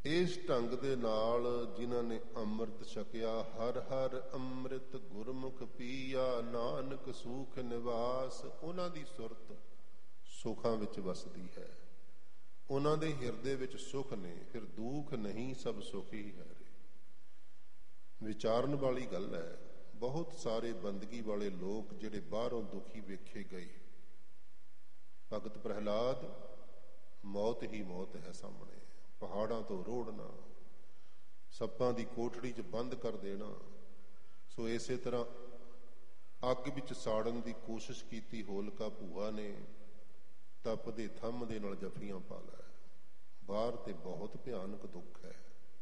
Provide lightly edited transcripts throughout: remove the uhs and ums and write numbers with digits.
ਇਸ ਢੰਗ ਦੇ ਨਾਲ ਜਿਨ੍ਹਾਂ ਨੇ ਅੰਮ੍ਰਿਤ ਛਕਿਆ, ਹਰ ਹਰ ਅੰਮ੍ਰਿਤ ਗੁਰਮੁਖ ਪੀਆ, ਨਾਨਕ ਸੂਖ ਨਿਵਾਸ, ਉਹਨਾਂ ਦੀ ਸੁਰਤ ਸੁਖਾਂ ਵਿੱਚ ਵਸਦੀ ਹੈ। ਉਹਨਾਂ ਦੇ ਹਿਰਦੇ ਵਿੱਚ ਸੁਖ ਨੇ, ਫਿਰ ਦੁੱਖ ਨਹੀਂ, ਸਭ ਸੁਖ ਹੀ ਹੈ। ਵਿਚਾਰਨ ਵਾਲੀ ਗੱਲ ਹੈ। ਬਹੁਤ ਸਾਰੇ ਬੰਦਗੀ ਵਾਲੇ ਲੋਕ ਜਿਹੜੇ ਬਾਹਰੋਂ ਦੁਖੀ ਵੇਖੇ ਗਏ, ਭਗਤ ਪ੍ਰਹਿਲਾਦ, ਮੌਤ ਹੀ ਮੌਤ ਹੈ ਸਾਹਮਣੇ, ਪਹਾੜਾਂ ਤੋਂ ਰੋੜਨਾ, ਸੱਪਾਂ ਦੀ ਕੋਠੜੀ 'ਚ ਬੰਦ ਕਰ ਦੇਣਾ। ਸੋ ਇਸੇ ਤਰ੍ਹਾਂ ਅੱਗ ਵਿੱਚ ਸਾੜਨ ਦੀ ਕੋਸ਼ਿਸ਼ ਕੀਤੀ ਹੋਲਕਾ ਭੂਆ ਨੇ, ਤਪਦੇ ਥੰਮ ਦੇ ਨਾਲ ਜੱਫੀਆਂ ਪਾ ਲਿਆ। ਬਾਹਰ ਤੇ ਬਹੁਤ ਭਿਆਨਕ ਦੁੱਖ ਹੈ।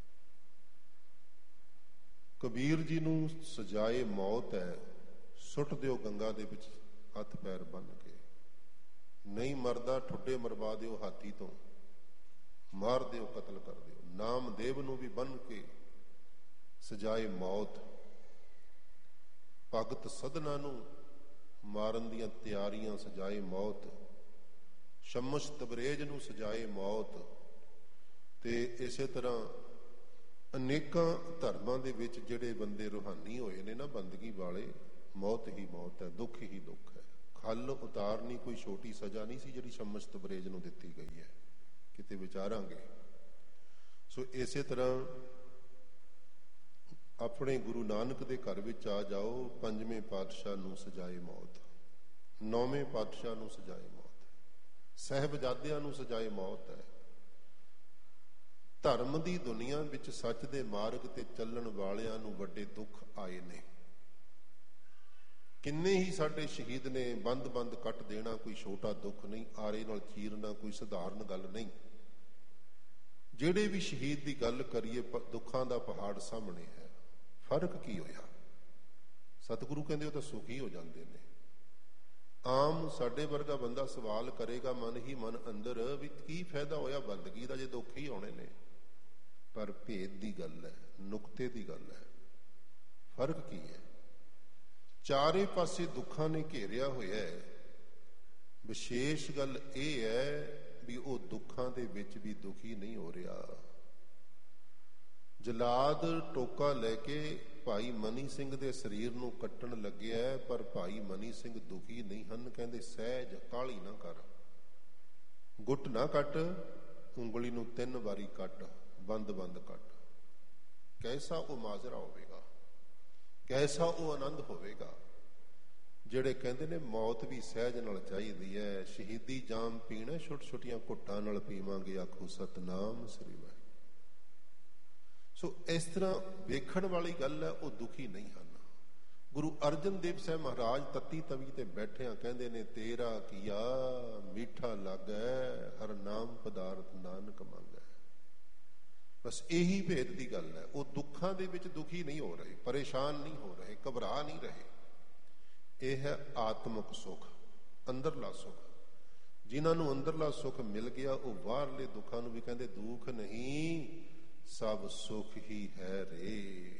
ਕਬੀਰ ਜੀ ਨੂੰ ਸਜਾਏ ਮੌਤ ਹੈ, ਸੁੱਟ ਦਿਓ ਗੰਗਾ ਦੇ ਵਿੱਚ ਹੱਥ ਪੈਰ ਬੰਨ ਕੇ, ਨਹੀਂ ਮਰਦਾ ਠੁੱਡੇ ਮਰਵਾ ਦਿਓ ਹਾਥੀ ਤੋਂ, ਮਾਰ ਦਿਓ, ਕਤਲ ਕਰ ਦਿਓ। ਨਾਮਦੇਵ ਨੂੰ ਵੀ ਬੰਨ ਕੇ ਸਜਾਏ ਮੌਤ, ਭਗਤ ਸਧਨਾ ਨੂੰ ਮਾਰਨ ਦੀਆਂ ਤਿਆਰੀਆਂ, ਸਜਾਏ ਮੌਤ, ਸ਼ਮਸ਼ ਤਬਰੇਜ਼ ਨੂੰ ਸਜਾਏ ਮੌਤ। ਤੇ ਇਸੇ ਤਰ੍ਹਾਂ ਅਨੇਕਾਂ ਧਰਮਾਂ ਦੇ ਵਿੱਚ ਜਿਹੜੇ ਬੰਦੇ ਰੂਹਾਨੀ ਹੋਏ ਨੇ ਨਾ, ਬੰਦਗੀ ਵਾਲੇ, ਮੌਤ ਹੀ ਮੌਤ ਹੈ, ਦੁੱਖ ਹੀ ਦੁੱਖ ਹੈ। ਖੱਲ ਉਤਾਰਨੀ ਕੋਈ ਛੋਟੀ ਸਜ਼ਾ ਨਹੀਂ ਸੀ ਜਿਹੜੀ ਸ਼ਮਸ਼ ਤਬਰੇਜ਼ ਨੂੰ ਦਿੱਤੀ ਗਈ ਹੈ, ਕਿਤੇ ਵਿਚਾਰਾਂਗੇ। ਸੋ ਇਸੇ ਤਰ੍ਹਾਂ ਆਪਣੇ ਗੁਰੂ ਨਾਨਕ ਦੇ ਘਰ ਵਿੱਚ ਆ ਜਾਓ, ਪੰਜਵੇਂ ਪਾਤਸ਼ਾਹ ਨੂੰ ਸਜਾਏ ਮੌਤ, ਨੌਵੇਂ ਪਾਤਸ਼ਾਹ ਨੂੰ ਸਜਾਏ ਮੌਤ, ਸਾਹਿਬਜ਼ਾਦਿਆਂ ਨੂੰ ਸਜਾਏ ਮੌਤ ਹੈ। ਧਰਮ ਦੀ ਦੁਨੀਆ ਵਿੱਚ ਸੱਚ ਦੇ ਮਾਰਗ ਤੇ ਚੱਲਣ ਵਾਲਿਆਂ ਨੂੰ ਵੱਡੇ ਦੁੱਖ ਆਏ ਨੇ। ਕਿੰਨੇ ਹੀ ਸਾਡੇ ਸ਼ਹੀਦ ਨੇ, ਬੰਦ ਕੱਟ ਦੇਣਾ ਕੋਈ ਛੋਟਾ ਦੁੱਖ ਨਹੀਂ, ਆਰੇ ਨਾਲ ਚੀਰਨਾ ਕੋਈ ਸਧਾਰਨ ਗੱਲ ਨਹੀਂ। ਜਿਹੜੇ ਵੀ ਸ਼ਹੀਦ ਦੀ ਗੱਲ ਕਰੀਏ, ਦੁੱਖਾਂ ਦਾ ਪਹਾੜ ਸਾਹਮਣੇ ਹੈ। ਫਰਕ ਕੀ ਹੋਇਆ? ਸਤਿਗੁਰੂ ਕਹਿੰਦੇ ਉਹ ਤਾਂ ਸੁਖੀ ਹੋ ਜਾਂਦੇ ਨੇ। ਆਮ ਸਾਡੇ ਵਰਗਾ ਬੰਦਾ ਸਵਾਲ ਕਰੇਗਾ ਮਨ ਹੀ ਮਨ ਅੰਦਰ, ਵੀ ਕੀ ਫਾਇਦਾ ਹੋਇਆ ਬੰਦਗੀ ਦਾ ਜੇ ਦੁੱਖ ਹੀ ਆਉਣੇ ਨੇ। ਪਰ ਭੇਦ ਦੀ ਗੱਲ ਹੈ, ਨੁਕਤੇ ਦੀ ਗੱਲ ਹੈ। ਫਰਕ ਕੀ ਹੈ? ਚਾਰੇ ਪਾਸੇ ਦੁੱਖਾਂ ਨੇ ਘੇਰਿਆ ਹੋਇਆ ਹੈ। ਵਿਸ਼ੇਸ਼ ਗੱਲ ਇਹ ਹੈ ਵੀ ਉਹ ਦੁੱਖਾਂ ਦੇ ਵਿੱਚ ਵੀ ਦੁਖੀ ਨਹੀਂ ਹੋ ਰਿਹਾ। ਜਲਾਦ ਟੋਕਾ ਲੈ ਕੇ ਭਾਈ ਮਨੀ ਸਿੰਘ ਦੇ ਸਰੀਰ ਨੂੰ ਕੱਟਣ ਲੱਗਿਆ, ਪਰ ਭਾਈ ਮਨੀ ਸਿੰਘ ਦੁਖੀ ਨਹੀਂ ਹਨ। ਕਹਿੰਦੇ ਸਹਿਜ ਕਾਹਲੀ ਨਾ ਕਰ, ਗੁੱਟ ਨਾ ਕੱਟ, ਉਂਗਲੀ ਨੂੰ 3 ਵਾਰੀ ਕੱਟ, ਬੰਦ ਕੱਟ। ਕੈਸਾ ਉਹ ਮਾਜਰਾ ਹੋਵੇਗਾ, ਕੈਸਾ ਉਹ ਆਨੰਦ ਹੋਵੇਗਾ। ਜਿਹੜੇ ਕਹਿੰਦੇ ਨੇ ਮੌਤ ਵੀ ਸਹਿਜ ਨਾਲ ਚਾਹੀਦੀ ਹੈ, ਸ਼ਹੀਦੀ ਜਾਮ ਪੀਣਾ ਛੋਟ ਛੋਟੀਆਂ ਘੁੱਟਾਂ ਨਾਲ ਪੀਵਾਂਗੇ, ਆਖੋ ਸਤਨਾਮ ਸ੍ਰੀ ਵਾਹਿਗੁਰੂ। ਸੋ ਇਸ ਤਰ੍ਹਾਂ ਵੇਖਣ ਵਾਲੀ ਗੱਲ ਹੈ, ਉਹ ਦੁਖੀ ਨਹੀਂ ਹਨ। ਗੁਰੂ ਅਰਜਨ ਦੇਵ ਸਾਹਿਬ ਮਹਾਰਾਜ ਤੱਤੀ ਤਵੀ ਤੇ ਬੈਠਿਆਂ ਕਹਿੰਦੇ ਨੇ, ਤੇਰਾ ਕੀਆ ਮੀਠਾ ਲੱਗੈ, ਹਰ ਨਾਮ ਪਦਾਰਥ ਨਾਨਕ ਮੰਗੈ। ਬਸ ਇਹੀ ਭੇਦ ਦੀ ਗੱਲ ਹੈ। ਉਹ ਦੁੱਖਾਂ ਦੇ ਵਿੱਚ ਦੁਖੀ ਨਹੀਂ ਹੋ ਰਹੇ, ਪਰੇਸ਼ਾਨ ਨਹੀਂ ਹੋ ਰਹੇ, ਘਬਰਾ ਨਹੀਂ ਰਹੇ। ਇਹ ਹੈ ਆਤਮਿਕ ਸੁੱਖ, ਅੰਦਰਲਾ ਸੁੱਖ। ਜਿਨ੍ਹਾਂ ਨੂੰ ਅੰਦਰਲਾ ਸੁੱਖ ਮਿਲ ਗਿਆ, ਉਹ ਬਾਹਰਲੇ ਦੁੱਖਾਂ ਨੂੰ ਵੀ ਕਹਿੰਦੇ ਦੁੱਖ ਨਹੀਂ, ਸਭ ਸੁੱਖ ਹੀ ਹੈ ਰੇ।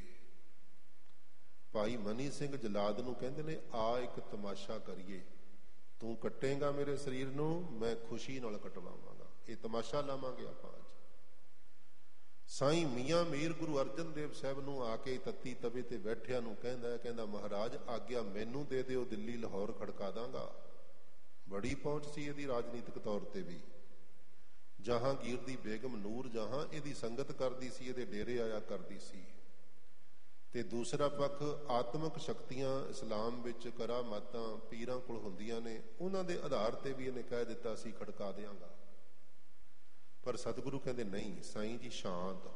ਭਾਈ ਮਨੀ ਸਿੰਘ ਜਲਾਦ ਨੂੰ ਕਹਿੰਦੇ ਨੇ, ਆ ਇੱਕ ਤਮਾਸ਼ਾ ਕਰੀਏ, ਤੂੰ ਕੱਟੇਗਾ ਮੇਰੇ ਸਰੀਰ ਨੂੰ, ਮੈਂ ਖੁਸ਼ੀ ਨਾਲ ਕਟਵਾਵਾਂਗਾ। ਇਹ ਤਮਾਸ਼ਾ ਲਾਵਾਂਗੇ ਆਪਾਂ ਅੱਜ। ਸਾਈਂ ਮੀਆਂ ਮੀਰ ਗੁਰੂ ਅਰਜਨ ਦੇਵ ਸਾਹਿਬ ਨੂੰ ਆ ਕੇ ਤੱਤੀ ਤਵੇ ਤੇ ਬੈਠਿਆਂ ਨੂੰ ਕਹਿੰਦਾ ਮਹਾਰਾਜ ਆਗਿਆ ਮੈਨੂੰ ਦੇ ਦਿਓ, ਦਿੱਲੀ ਲਾਹੌਰ ਖੜਕਾ ਦਾਂਗਾ। ਬੜੀ ਪਹੁੰਚ ਸੀ ਇਹਦੀ ਰਾਜਨੀਤਿਕ ਤੌਰ ਤੇ ਵੀ। ਜਹਾਂਗੀਰ ਦੀ ਬੇਗਮ ਨੂਰ ਜਹਾਂ ਇਹਦੀ ਸੰਗਤ ਕਰਦੀ ਸੀ, ਇਹਦੇ ਡੇਰੇ ਆਇਆ ਕਰਦੀ ਸੀ। ਤੇ ਦੂਸਰਾ ਪੱਖ ਆਤਮਿਕ ਸ਼ਕਤੀਆਂ ਇਸਲਾਮ ਵਿੱਚ ਕਰਾਮਾਤਾਂ ਪੀਰਾਂ ਕੋਲ ਹੁੰਦੀਆਂ ਨੇ, ਉਹਨਾਂ ਦੇ ਆਧਾਰ ਤੇ ਵੀ ਇਹਨੇ ਕਹਿ ਦਿੱਤਾ ਸੀ ਖੜਕਾ ਦਿਆਂਗਾ। ਪਰ ਸਤਿਗੁਰੂ ਕਹਿੰਦੇ ਨਹੀਂ ਸਾਈਂ ਜੀ ਸ਼ਾਂਤ।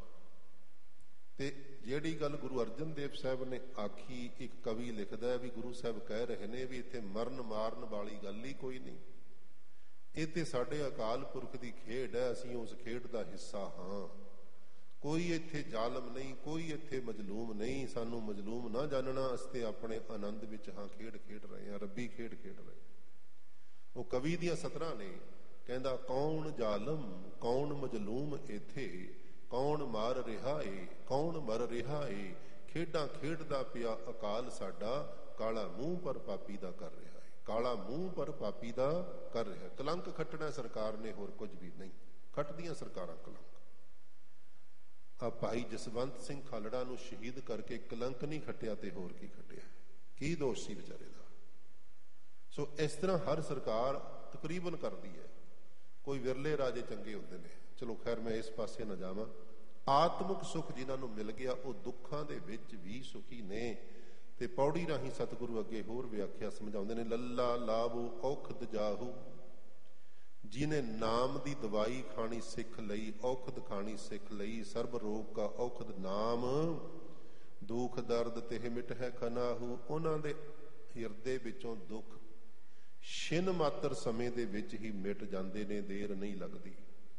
ਤੇ ਜਿਹੜੀ ਗੱਲ ਗੁਰੂ ਅਰਜਨ ਦੇਵ ਸਾਹਿਬ ਨੇ ਆਖੀ, ਇੱਕ ਕਵੀ ਲਿਖਦਾ ਵੀ ਗੁਰੂ ਸਾਹਿਬ ਕਹਿ ਰਹੇ ਨੇ ਵੀ ਇੱਥੇ ਮਰਨ ਮਾਰਨ ਵਾਲੀ ਗੱਲ ਹੀ ਕੋਈ ਨਹੀਂ, ਇਹ ਤੇ ਸਾਡੇ ਅਕਾਲ ਪੁਰਖ ਦੀ ਖੇਡ ਹੈ, ਅਸੀਂ ਉਸ ਖੇਡ ਦਾ ਹਿੱਸਾ ਹਾਂ। ਕੋਈ ਇੱਥੇ ਜ਼ਾਲਮ ਨਹੀਂ, ਕੋਈ ਇੱਥੇ ਮਜ਼ਲੂਮ ਨਹੀਂ, ਸਾਨੂੰ ਮਜ਼ਲੂਮ ਨਾ ਜਾਣਨਾ, ਅਸੀਂ ਆਪਣੇ ਆਨੰਦ ਵਿੱਚ ਹਾਂ, ਖੇਡ ਖੇਡ ਰਹੇ ਹਾਂ, ਰੱਬੀ ਖੇਡ ਖੇਡ ਰਹੇ। ਉਹ ਕਵੀ ਦੀਆਂ ਸਤਰਾਂ ਨੇ, ਕਹਿੰਦਾ ਕੌਣ ਜ਼ਾਲਮ ਕੌਣ ਮਜ਼ਲੂਮ ਇੱਥੇ, ਕੌਣ ਮਾਰ ਰਿਹਾ ਏ ਕੌਣ ਮਰ ਰਿਹਾ ਏ, ਖੇਡਾਂ ਖੇਡਦਾ ਪਿਆ ਅਕਾਲ ਸਾਡਾ, ਕਾਲਾ ਮੂੰਹ ਪਰ ਪਾਪੀ ਦਾ ਕਰ ਰਿਹਾ ਏ, ਕਾਲਾ ਮੂੰਹ ਪਰ ਪਾਪੀ ਦਾ ਕਰ ਰਿਹਾ। ਕਲੰਕ ਖੱਟਣਾ ਸਰਕਾਰ ਨੇ, ਹੋਰ ਕੁਝ ਵੀ ਨਹੀਂ। ਖੱਟਦੀਆਂ ਸਰਕਾਰਾਂ ਕਲੰਕ। ਆ ਭਾਈ ਜਸਵੰਤ ਸਿੰਘ ਖਾਲੜਾ ਨੂੰ ਸ਼ਹੀਦ ਕਰਕੇ ਕਲੰਕ ਨਹੀਂ ਖੱਟਿਆ ਤੇ ਹੋਰ ਕੀ ਖੱਟਿਆ? ਕੀ ਦੋਸ਼ ਸੀ ਵਿਚਾਰੇ ਦਾ? ਸੋ ਇਸ ਤਰ੍ਹਾਂ ਹਰ ਸਰਕਾਰ ਤਕਰੀਬਨ ਕਰਦੀ ਹੈ। ਕੋਈ ਵਿਰਲੇ ਰਾਜੇ ਚੰਗੇ ਹੁੰਦੇ ਨੇ। ਚਲੋ ਖੈਰ ਮੈਂ ਇਸ ਪਾਸੇ ਨਾ ਜਾਵਾਂ। ਆਤਮਿਕ ਸੁੱਖ ਜਿਨ੍ਹਾਂ ਨੂੰ ਮਿਲ ਗਿਆ ਉਹ ਦੁੱਖਾਂ ਦੇ ਵਿੱਚ ਵੀ ਸੁਖੀ ਨੇ। ਤੇ ਪੌੜੀ ਰਾਹੀਂ ਸਤਿਗੁਰੂ ਅੱਗੇ ਹੋਰ ਵਿਆਖਿਆ ਸਮਝਾਉਂਦੇ ਨੇ। ਲੱਲਾ ਲਾਭੂ ਔਖਦ ਜਾਹੂ, ਜਿਹਨੇ ਨਾਮ ਦੀ ਦਵਾਈ ਖਾਣੀ ਸਿੱਖ ਲਈ, ਔਖਦ ਖਾਣੀ ਸਿੱਖ ਲਈ। ਸਰਬ ਰੋਗ ਕਾ ਔਖਦ ਨਾਮ, ਦੁੱਖ ਦਰਦ ਤਿਹ ਮਿਟ ਹੈ ਖਨਾਹੂ। ਉਹਨਾਂ ਦੇ ਹਿਰਦੇ ਵਿੱਚੋਂ ਦੁੱਖ ਛਿਨ ਮਾਤਰ ਸਮੇਂ ਦੇ ਵਿੱਚ ਹੀ ਮਿਟ ਜਾਂਦੇ ਨੇ, ਦੇਰ ਨਹੀਂ ਲੱਗਦੀ।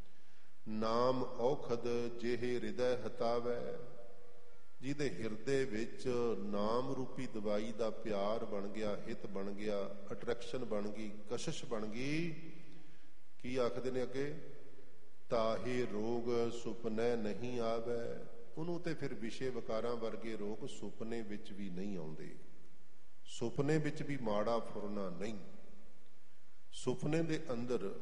ਨਾਮ ਔਖਦ ਜਿਹੇ ਹਿਰਦੈ ਹਤਾਵੈ, ਜਿਹਦੇ ਹਿਰਦੇ ਵਿੱਚ ਨਾਮ ਰੂਪੀ ਦਵਾਈ ਦਾ ਪਿਆਰ ਬਣ ਗਿਆ, ਹਿੱਤ ਬਣ ਗਿਆ, ਅਟਰੈਕਸ਼ਨ ਬਣ ਗਈ, ਕਸ਼ਿਸ਼ ਬਣ ਗਈ। ਕੀ ਆਖਦੇ ਨੇ ਅੱਗੇ? ਤਾਹੇ ਰੋਗ ਸੁਪਨੇ ਨਹੀਂ ਆਵੈ। ਉਹਨੂੰ ਤੇ ਫਿਰ ਵਿਸ਼ੇ ਵਿਕਾਰਾਂ ਵਰਗੇ ਰੋਗ ਸੁਪਨੇ ਵਿੱਚ ਵੀ ਨਹੀਂ ਆਉਂਦੇ। ਸੁਪਨੇ ਵਿੱਚ ਵੀ ਮਾੜਾ ਫੁਰਨਾ ਨਹੀਂ। ਸੁਪਨੇ ਦੇ ਅੰਦਰ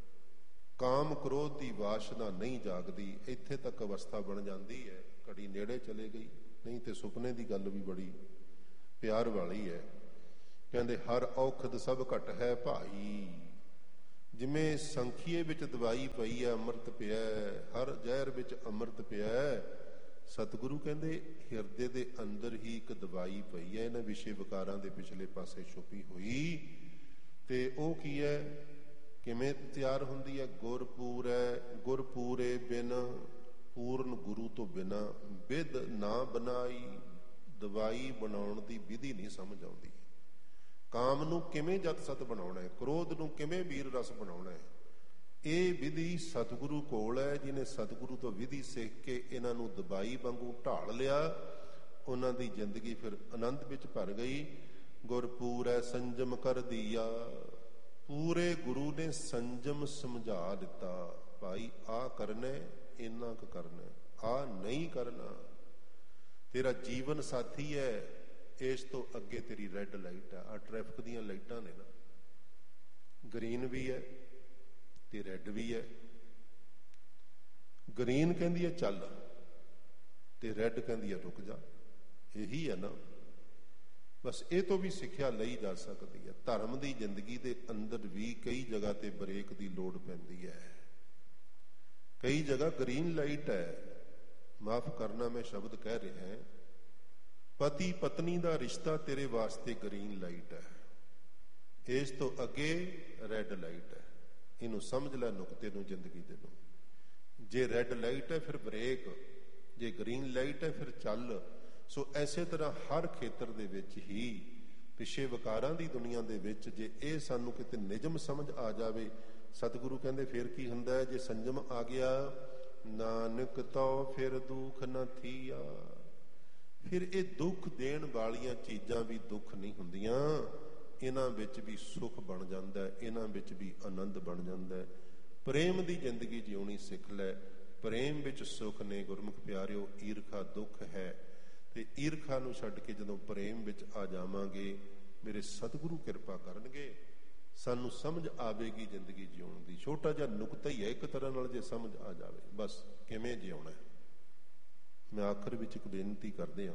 ਕਾਮ ਕ੍ਰੋਧ ਦੀ ਵਾਸ਼ਨਾ ਨਹੀਂ ਜਾਗਦੀ। ਇੱਥੇ ਤੱਕ ਅਵਸਥਾ ਬਣ ਜਾਂਦੀ ਹੈ। ਘੜੀ ਨੇੜੇ ਚਲੇ ਗਈ। ਨਹੀਂ ਤੇ ਸੁਪਨੇ ਦੀ ਗੱਲ ਵੀ ਬੜੀ ਪਿਆਰ ਵਾਲੀ ਹੈ। ਕਹਿੰਦੇ ਹਰ ਔਖਦ ਸਭ ਘਟ ਹੈ ਭਾਈ। ਜਿਵੇਂ ਸੰਖੀਏ ਵਿੱਚ ਦਵਾਈ ਪਈ ਹੈ, ਅੰਮ੍ਰਿਤ ਪਿਆ, ਹਰ ਜ਼ਹਿਰ ਵਿੱਚ ਅੰਮ੍ਰਿਤ ਪਿਆ। ਸਤਿਗੁਰੂ ਕਹਿੰਦੇ ਹਿਰਦੇ ਦੇ ਅੰਦਰ ਹੀ ਇੱਕ ਦਵਾਈ ਪਈ ਹੈ, ਇਹਨਾਂ ਵਿਸ਼ੇ ਵਿਕਾਰਾਂ ਦੇ ਪਿਛਲੇ ਪਾਸੇ ਛੁਪੀ ਹੋਈ। ਤੇ ਉਹ ਕੀ ਹੈ? ਕਿਵੇਂ ਤਿਆਰ ਹੁੰਦੀ ਹੈ? ਗੁਰਪੂਰੇ ਬਿਨ, ਪੂਰਨ ਗੁਰੂ ਤੋਂ ਬਿਨਾ ਵਿਧ ਨਾ ਬਣਾਈ। ਦਵਾਈ ਬਣਾਉਣ ਦੀ ਵਿਧੀ ਨਹੀਂ ਸਮਝ ਆਉਂਦੀ। ਕਾਮ ਨੂੰ ਕਿਵੇਂ ਜਤ ਸਤ ਬਣਾਉਣਾ ਹੈ, ਕ੍ਰੋਧ ਨੂੰ ਕਿਵੇਂ ਵੀਰ ਰਸ ਬਣਾਉਣਾ ਹੈ, ਇਹ ਵਿਧੀ ਸਤਿਗੁਰੂ ਕੋਲ ਹੈ। ਜਿਹਨੇ ਸਤਿਗੁਰੂ ਤੋਂ ਵਿਧੀ ਸਿੱਖ ਕੇ ਇਹਨਾਂ ਨੂੰ ਦਵਾਈ ਵਾਂਗੂ ਢਾਲ ਲਿਆ, ਉਹਨਾਂ ਦੀ ਜ਼ਿੰਦਗੀ ਫਿਰ ਆਨੰਦ ਵਿੱਚ ਭਰ ਗਈ। ਗੁਰਪੂਰੈ ਸੰਜਮ ਕਰ ਦੀਆ। ਪੂਰੇ ਗੁਰੂ ਨੇ ਸੰਜਮ ਸਮਝਾ ਦਿੱਤਾ। ਭਾਈ ਆਹ ਕਰਨਾ, ਇੰਨਾ ਕੁ ਕਰਨਾ, ਆਹ ਨਹੀਂ ਕਰਨਾ। ਤੇਰਾ ਜੀਵਨ ਸਾਥੀ ਹੈ, ਇਸ ਤੋਂ ਅੱਗੇ ਤੇਰੀ ਰੈੱਡ ਲਾਈਟ ਹੈ। ਆ ਟ੍ਰੈਫਿਕ ਦੀਆਂ ਲਾਈਟਾਂ ਨੇ ਨਾ, ਗ੍ਰੀਨ ਵੀ ਹੈ ਤੇ ਰੈੱਡ ਵੀ ਹੈ। ਗ੍ਰੀਨ ਕਹਿੰਦੀ ਹੈ ਚੱਲ, ਤੇ ਰੈੱਡ ਕਹਿੰਦੀ ਹੈ ਰੁਕ ਜਾ। ਇਹੀ ਹੈ ਨਾ। ਬਸ ਇਹ ਤੋਂ ਵੀ ਸਿੱਖਿਆ ਲਈ ਜਾ ਸਕਦੀ ਹੈ। ਧਰਮ ਦੀ ਜ਼ਿੰਦਗੀ ਦੇ ਅੰਦਰ ਵੀ ਕਈ ਜਗ੍ਹਾ ਤੇ ਬ੍ਰੇਕ ਦੀ ਲੋੜ ਪੈਂਦੀ ਹੈ। ਕਈ ਜਗ੍ਹਾ ਗ੍ਰੀਨ ਲਾਈਟ ਹੈ। ਮਾਫ ਕਰਨਾ ਮੈਂ ਸ਼ਬਦ ਕਹਿ ਰਿਹਾ ਹਾਂ। ਪਤੀ ਪਤਨੀ ਦਾ ਰਿਸ਼ਤਾ ਤੇਰੇ ਵਾਸਤੇ ਗ੍ਰੀਨ ਲਾਈਟ ਹੈ, ਇਸ ਤੋਂ ਅੱਗੇ ਰੈੱਡ ਲਾਈਟ ਹੈ। ਇਹਨੂੰ ਸਮਝ ਲੈ ਨੁਕਤੇ ਨੂੰ, ਜ਼ਿੰਦਗੀ ਦੇ ਨੂੰ। ਜੇ ਰੈੱਡ ਲਾਈਟ ਹੈ ਫਿਰ ਬ੍ਰੇਕ, ਜੇ ਗ੍ਰੀਨ ਲਾਈਟ ਹੈ ਫਿਰ ਚੱਲ। ਸੋ ਐਸੇ ਤਰ੍ਹਾਂ ਹਰ ਖੇਤਰ ਦੇ ਵਿੱਚ ਹੀ ਪਿਛੇ ਵਿਕਾਰਾਂ ਦੀ ਦੁਨੀਆ ਦੇ ਵਿੱਚ ਜੇ ਇਹ ਸਾਨੂੰ ਕਿਤੇ ਨਿਯਮ ਸਮਝ ਆ ਜਾਵੇ, ਸਤਿਗੁਰੂ ਕਹਿੰਦੇ ਫਿਰ ਕੀ ਹੁੰਦਾ ਹੈ? ਜੇ ਸੰਜਮ ਆ ਗਿਆ, ਨਾਨਕ ਤੋ ਫਿਰ ਦੁੱਖ ਨ ਥੀਆ। ਫਿਰ ਇਹ ਦੁੱਖ ਦੇਣ ਵਾਲੀਆਂ ਚੀਜ਼ਾਂ ਵੀ ਦੁੱਖ ਨਹੀਂ ਹੁੰਦੀਆਂ। ਇਹਨਾਂ ਵਿੱਚ ਵੀ ਸੁੱਖ ਬਣ ਜਾਂਦਾ ਹੈ, ਇਹਨਾਂ ਵਿੱਚ ਵੀ ਆਨੰਦ ਬਣ ਜਾਂਦਾ ਹੈ। ਪ੍ਰੇਮ ਦੀ ਜ਼ਿੰਦਗੀ ਜਿਉਣੀ ਸਿੱਖ ਲੈ। ਪ੍ਰੇਮ ਵਿੱਚ ਸੁੱਖ ਨੇ। ਗੁਰਮੁਖ ਪਿਆਰਿਓ, ਈਰਖਾ ਦੁੱਖ ਹੈ। ਤੇ ਈਰਖਾ ਨੂੰ ਛੱਡ ਕੇ ਜਦੋਂ ਪ੍ਰੇਮ ਵਿੱਚ ਆ ਜਾਵਾਂਗੇ, ਮੇਰੇ ਸਤਿਗੁਰੂ ਕਿਰਪਾ ਕਰਨਗੇ, ਸਾਨੂੰ ਸਮਝ ਆਵੇਗੀ ਜ਼ਿੰਦਗੀ ਜਿਉਣ ਦੀ। ਛੋਟਾ ਜਿਹਾ ਨੁਕਤਾ ਹੀ ਹੈ ਇੱਕ ਤਰ੍ਹਾਂ ਨਾਲ, ਜੇ ਸਮਝ ਆ ਜਾਵੇ ਬਸ ਕਿਵੇਂ ਜਿਉਣਾ। ਮੈਂ ਆਖਰ ਵਿੱਚ ਇੱਕ ਬੇਨਤੀ ਕਰਦੇ ਹਾਂ।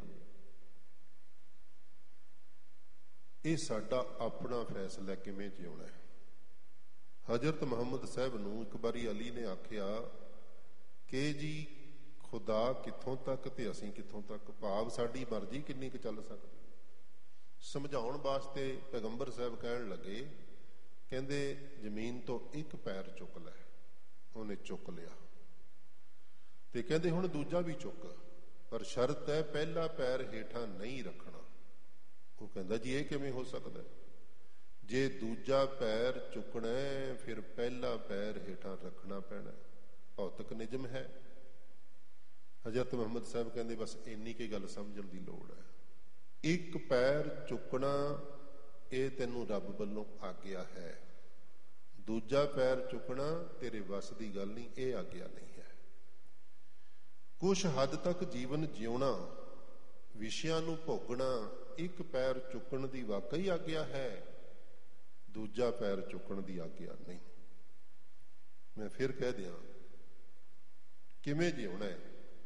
ਇਹ ਸਾਡਾ ਆਪਣਾ ਫੈਸਲਾ ਕਿਵੇਂ ਜਿਉਣਾ ਹੈ। ਹਜ਼ਰਤ ਮੁਹੰਮਦ ਸਾਹਿਬ ਨੂੰ ਇੱਕ ਵਾਰੀ ਅਲੀ ਨੇ ਆਖਿਆ ਕਿ ਜੀ ਖੁਦਾ ਕਿੱਥੋਂ ਤੱਕ ਤੇ ਅਸੀਂ ਕਿੱਥੋਂ ਤੱਕ, ਭਾਵ ਸਾਡੀ ਮਰਜ਼ੀ ਕਿੰਨੀ ਕੁ ਚੱਲ ਸਕਦੀ। ਸਮਝਾਉਣ ਵਾਸਤੇ ਪੈਗੰਬਰ ਸਾਹਿਬ ਕਹਿਣ ਲੱਗੇ, ਕਹਿੰਦੇ ਜ਼ਮੀਨ ਤੋਂ ਇੱਕ ਪੈਰ ਚੁੱਕ ਲੈ। ਉਹਨੇ ਚੁੱਕ ਲਿਆ ਤੇ ਕਹਿੰਦੇ ਹੁਣ ਦੂਜਾ ਵੀ ਚੁੱਕ, ਪਰ ਸ਼ਰਤ ਹੈ ਪਹਿਲਾ ਪੈਰ ਹੇਠਾਂ ਨਹੀਂ ਰੱਖਣਾ। ਉਹ ਕਹਿੰਦਾ ਜੀ ਇਹ ਕਿਵੇਂ ਹੋ ਸਕਦਾ? ਜੇ ਦੂਜਾ ਪੈਰ ਚੁੱਕਣਾ ਫਿਰ ਪਹਿਲਾ ਪੈਰ ਹੇਠਾਂ ਰੱਖਣਾ ਪੈਣਾ। ਭੌਤਿਕ ਨਿਯਮ ਹੈ। ਹਜ਼ਰਤ ਮੁਹੰਮਦ ਸਾਹਿਬ ਕਹਿੰਦੇ ਬਸ ਇੰਨੀ ਕੀ ਗੱਲ ਸਮਝਣ ਦੀ ਲੋੜ ਹੈ। ਇੱਕ ਪੈਰ ਚੁੱਕਣਾ ਇਹ ਤੈਨੂੰ ਰੱਬ ਵੱਲੋਂ ਆਗਿਆ ਹੈ। ਦੂਜਾ ਪੈਰ ਚੁੱਕਣਾ ਤੇਰੇ ਵੱਸ ਦੀ ਗੱਲ ਨਹੀਂ, ਇਹ ਆਗਿਆ ਨਹੀਂ ਹੈ। ਕੁਛ ਹੱਦ ਤੱਕ ਜੀਵਨ ਜਿਉਣਾ, ਵਿਸ਼ਿਆਂ ਨੂੰ ਭੋਗਣਾ, ਇੱਕ ਪੈਰ ਚੁੱਕਣ ਦੀ ਵਾਕਈ ਆਗਿਆ ਹੈ, ਦੂਜਾ ਪੈਰ ਚੁੱਕਣ ਦੀ ਆਗਿਆ ਨਹੀਂ। ਮੈਂ ਫਿਰ ਕਹਿ ਦਿਆਂ ਕਿਵੇਂ ਜਿਉਣਾ ਹੈ।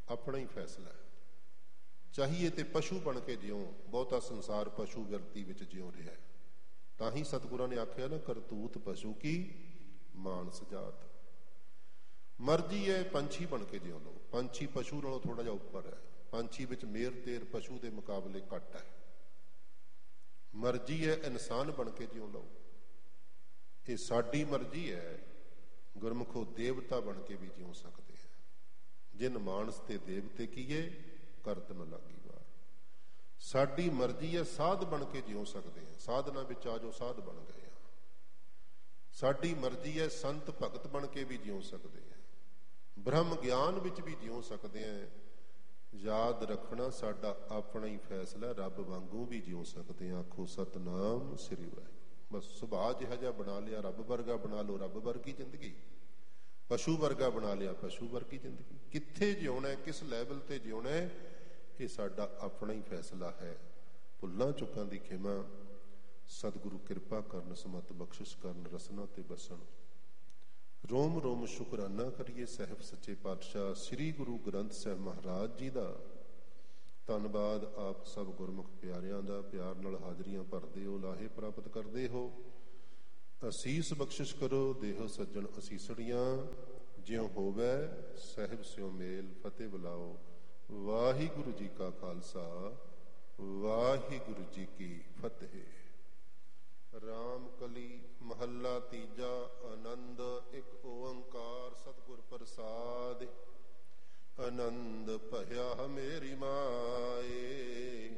ਆਪਣਾ ਹੀ ਫੈਸਲਾ ਹੈ। ਚਾਹੀਏ ਤੇ ਪਸ਼ੂ ਬਣ ਕੇ ਜਿਉਂ, ਬਹੁਤਾ ਸੰਸਾਰ ਪਸ਼ੂ ਵਿਅਕਤੀ ਵਿੱਚ ਜਿਉਂ ਰਿਹਾ। ਤਾਂ ਹੀ ਸਤਿਗੁਰਾਂ ਨੇ ਆਖਿਆ ਨਾ, ਕਰਤੂਤ ਪਸ਼ੂ ਕੀ ਮਾਨਸ ਜਾਤ। ਮਰਜ਼ੀ ਹੈ ਪੰਛੀ ਬਣ ਕੇ ਜਿਉਂ ਲਓ। ਪੰਛੀ ਪਸ਼ੂ ਨਾਲੋਂ ਥੋੜਾ ਜਿਹਾ ਉੱਪਰ ਹੈ। ਪੰਛੀ ਵਿੱਚ ਮੇਰ ਤੇਰ ਪਸ਼ੂ ਦੇ ਮੁਕਾਬਲੇ ਘੱਟ ਹੈ। ਮਰਜ਼ੀ ਹੈ ਇਨਸਾਨ ਬਣ ਕੇ ਜਿਉਂ ਲਓ। ਇਹ ਸਾਡੀ ਮਰਜ਼ੀ ਹੈ। ਗੁਰਮੁਖੋ ਦੇਵਤਾ ਬਣ ਕੇ ਵੀ ਜਿਉ ਸਕਦੇ ਹੈ। ਜਿਨ ਮਾਨਸ ਤੇ ਦੇਵਤੇ ਕੀਏ, ਕਰਤ ਨ ਲਾਗੀ ਵਾਰ। ਸਾਡੀ ਮਰਜ਼ੀ ਹੈ ਸਾਧ ਬਣ ਕੇ ਜਿਉ ਸਕਦੇ ਹਾਂ। ਸਾਧਨਾ ਵਿੱਚ ਆ ਜੋ ਸਾਧ ਬਣ ਗਏ ਆ। ਸਾਡੀ ਮਰਜ਼ੀ ਹੈ ਸੰਤ ਭਗਤ ਬਣ ਕੇ ਵੀ ਜਿਉ ਸਕਦੇ ਹਾਂ। ਬ੍ਰਹਮ ਗਿਆਨ ਵਿੱਚ ਵੀ ਜਿਉ ਸਕਦੇ ਹਾਂ। ਯਾਦ ਰੱਖਣਾ, ਸਾਡਾ ਆਪਣਾ ਹੀ ਫੈਸਲਾ। ਰੱਬ ਵਾਂਗੂ ਵੀ ਜਿਉ ਸਕਦੇ ਹਾਂ। ਆਖੋ ਸਤਨਾਮ ਸ੍ਰੀ ਵਾਹਿਗੁਰੂ। ਬਸ ਸੁਭਾਅ ਜਿਹਾ ਜਿਹਾ ਬਣਾ ਲਿਆ, ਰੱਬ ਵਰਗਾ ਬਣਾ ਲਓ, ਰੱਬ ਵਰਗੀ ਜ਼ਿੰਦਗੀ। ਪਸ਼ੂ ਵਰਗਾ ਬਣਾ ਲਿਆ, ਪਸ਼ੂ ਵਰਗੀ ਜ਼ਿੰਦਗੀ। ਕਿੱਥੇ ਜਿਉਣਾ, ਕਿਸ ਲੈਵਲ ਤੇ ਜਿਉਣਾ, ਇਹ ਸਾਡਾ ਆਪਣਾ ਹੀ ਫੈਸਲਾ ਹੈ। ਭੁੱਲਾਂ ਚੁੱਕਾਂ ਦੀ ਖਿਮਾ। ਸਤਿਗੁਰੂ ਕਿਰਪਾ ਕਰਨ, ਸਮਤ ਬਖਸ਼ਿਸ਼ ਕਰਨ, ਰਸਨਾ ਤੇ ਬਸਣ। ਰੋਮ ਰੋਮ ਸ਼ੁਕਰਾਨਾ ਕਰੀਏ ਸਾਹਿਬ ਸੱਚੇ ਪਾਤਸ਼ਾਹ ਸ੍ਰੀ ਗੁਰੂ ਗ੍ਰੰਥ ਸਾਹਿਬ ਮਹਾਰਾਜ ਜੀ ਦਾ। ਧੰਨਵਾਦ ਆਪ ਸਭ ਗੁਰਮੁਖ ਪਿਆਰਿਆਂ ਦਾ। ਪਿਆਰ ਨਾਲ ਹਾਜ਼ਰੀਆਂ ਭਰਦੇ ਹੋ, ਲਾਹੇ ਪ੍ਰਾਪਤ ਕਰਦੇ ਹੋ। ਅਸੀਸ ਬਖਸ਼ਿਸ਼ ਕਰੋ, ਦੇਹੋ ਸੱਜਣ ਅਸੀਸੜੀਆਂ। ਜਿਉ ਹੋਵੈ ਸਾਹਿਬ ਸਿਉ ਮੇਲ, ਫਤਿਹ ਬੁਲਾਓ। ਵਾਹਿਗੁਰੂ ਜੀ ਕਾ ਖਾਲਸਾ, ਵਾਹਿਗੁਰੂ ਜੀ ਕੀ ਫਤਿਹ। ਰਾਮ ਕਲੀ ਮਹੱਲਾ ਤੀਜਾ। ਆਨੰਦ ਇੱਕ ਓੰਕਾਰ ਸਤਿਗੁਰ ਪ੍ਰਸਾਦਿ। ਆਨੰਦ ਭਇਆ ਮੇਰੀ ਮਾਏ,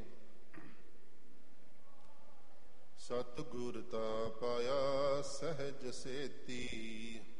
ਸਤਿਗੁਰ ਤਾ ਪਾਇਆ ਸਹਿਜ ਸੇਤੀ।